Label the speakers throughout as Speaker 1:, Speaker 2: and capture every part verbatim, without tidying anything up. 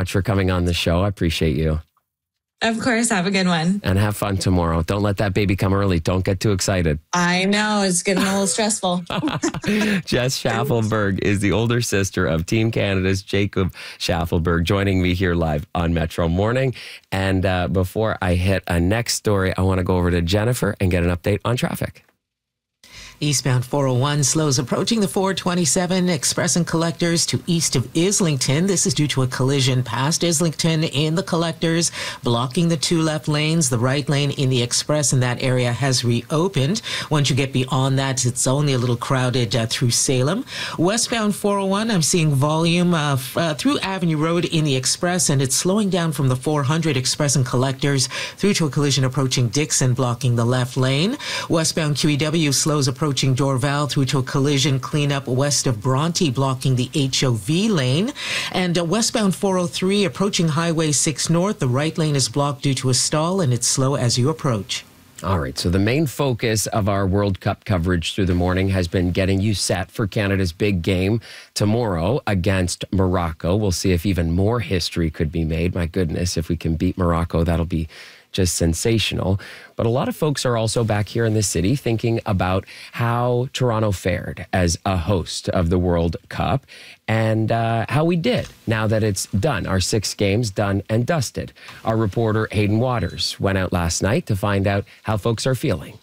Speaker 1: much for coming on the show. I appreciate you.
Speaker 2: Of course. Have a good one.
Speaker 1: And have fun tomorrow. Don't let that baby come early. Don't get too excited.
Speaker 2: I know. It's getting a little stressful.
Speaker 1: Jess Schaffelberg is the older sister of Team Canada's Jacob Schaffelberg, joining me here live on Metro Morning. And uh, before I hit a next story, I want to go over to Jennifer and get an update on traffic.
Speaker 3: Eastbound four oh one slows approaching the four twenty-seven Express and Collectors to east of Islington. This is due to a collision past Islington in the Collectors, blocking the two left lanes. The right lane in the Express in that area has reopened. Once you get beyond that, it's only a little crowded uh, through Salem. Westbound four oh one, I'm seeing volume uh, f- uh, through Avenue Road in the Express, and it's slowing down from the four hundred Express and Collectors through to a collision approaching Dixon, blocking the left lane. Westbound Q E W slows approaching Dorval through to a collision cleanup west of Bronte, blocking the H O V lane. And uh, westbound four oh three approaching Highway six North, the right lane is blocked due to a stall, and it's slow as you approach.
Speaker 1: All right, so the main focus of our World Cup coverage through the morning has been getting you set for Canada's big game tomorrow against Morocco. We'll see if even more history could be made. My goodness, if we can beat Morocco, that'll be just sensational. But a lot of folks are also back here in the city thinking about how Toronto fared as a host of the World Cup and uh, how we did now that it's done. Our six games done and dusted. Our reporter Hayden Waters went out last night to find out how folks are feeling.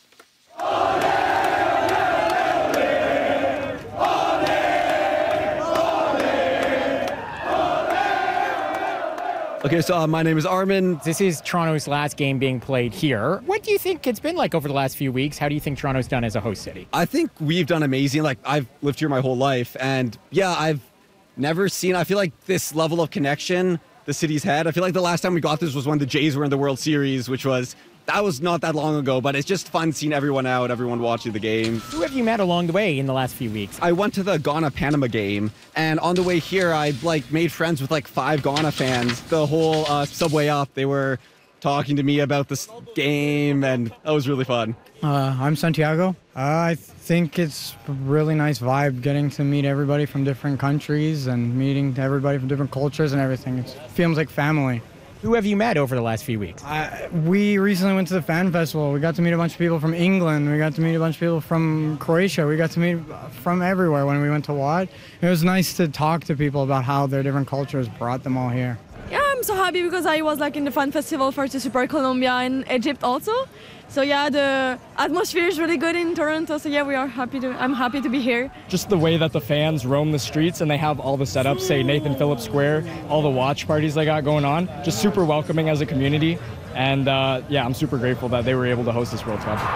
Speaker 4: Okay, so uh, my name is Armin.
Speaker 5: This is Toronto's last game being played here. What do you think it's been like over the last few weeks? How do you think Toronto's done as a host city?
Speaker 4: I think we've done amazing. Like, I've lived here my whole life, and yeah, I've never seen, I feel like this level of connection the city's had. I feel like the last time we got this was when the Jays were in the World Series, which was, that was not that long ago, but it's just fun seeing everyone out, everyone watching the game.
Speaker 5: Who have you met along the way in the last few weeks?
Speaker 4: I went to the Ghana-Panama game, and on the way here, I like made friends with like five Ghana fans. The whole uh, subway up, they were talking to me about this game, and that was really fun.
Speaker 6: Uh, I'm Santiago. Uh, I think it's a really nice vibe getting to meet everybody from different countries and meeting everybody from different cultures and everything. It feels like family.
Speaker 5: Who have you met over the last few weeks?
Speaker 6: Uh, we recently went to the fan festival. We got to meet a bunch of people from England. We got to meet a bunch of people from Croatia. We got to meet from everywhere when we went to watch. It was nice to talk to people about how their different cultures brought them all here.
Speaker 7: Yeah, I'm so happy because I was like in the fan festival for to support Colombia and Egypt also. So yeah, the atmosphere is really good in Toronto. So yeah, we are happy to. I'm happy to be here.
Speaker 8: Just the way that the fans roam the streets and they have all the setups, say Nathan Phillips Square, all the watch parties they got going on. Just super welcoming as a community, and uh, yeah, I'm super grateful that they were able to host this World Cup.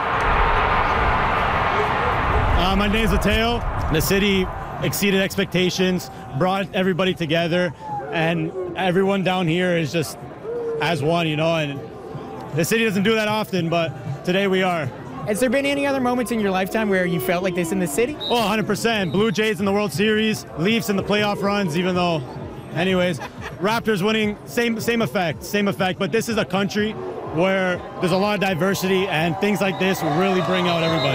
Speaker 9: Uh, my name's Mateo. The city exceeded expectations, brought everybody together, and everyone down here is just as one, you know. And the city doesn't do that often, but today we are.
Speaker 5: Has there been any other moments in your lifetime where you felt like this in the city?
Speaker 9: Oh, one hundred percent. Blue Jays in the World Series, Leafs in the playoff runs, even though, anyways, Raptors winning, same same effect, same effect. But this is a country where there's a lot of diversity, and things like this will really bring out everybody.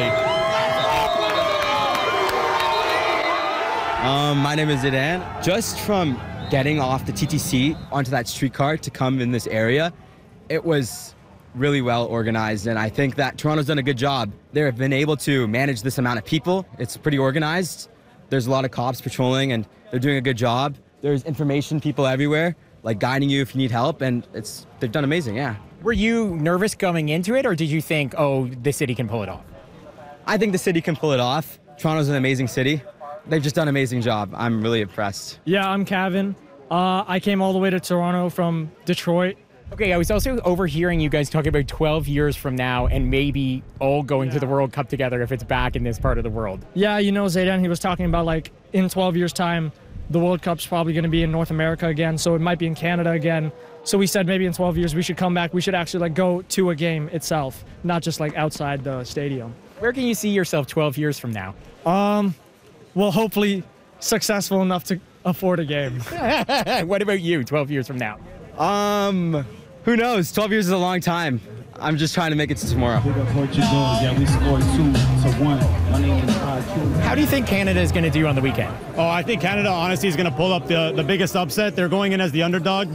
Speaker 10: Um, my name is Zidane. Just from getting off the T T C onto that streetcar to come in this area, it was really well organized, and I think that Toronto's done a good job. They've been able to manage this amount of people. It's pretty organized. There's a lot of cops patrolling, and they're doing a good job. There's information people everywhere, like guiding you if you need help, and it's they've done amazing, yeah.
Speaker 5: Were you nervous going into it, or did you think, oh, the city can pull it off?
Speaker 10: I think the city can pull it off. Toronto's an amazing city. They've just done an amazing job. I'm really impressed.
Speaker 11: Yeah, I'm Kevin. Uh, I came all the way to Toronto from Detroit.
Speaker 5: Okay, I was also overhearing you guys talking about twelve years from now and maybe all going yeah. to the World Cup together if it's back in this part of the world.
Speaker 11: Yeah, you know, Zayden, he was talking about like in twelve years' time, the World Cup's probably going to be in North America again, so it might be in Canada again. So we said maybe in twelve years we should come back. We should actually like go to a game itself, not just like outside the stadium.
Speaker 5: Where can you see yourself twelve years from now?
Speaker 11: Um, well, hopefully successful enough to afford a game.
Speaker 5: What about you twelve years from now?
Speaker 10: Um, who knows? twelve years is a long time. I'm just trying to make it to tomorrow.
Speaker 5: How do you think Canada is going to do on the weekend?
Speaker 9: Oh, I think Canada honestly is going to pull up the, the biggest upset. They're going in as the underdog.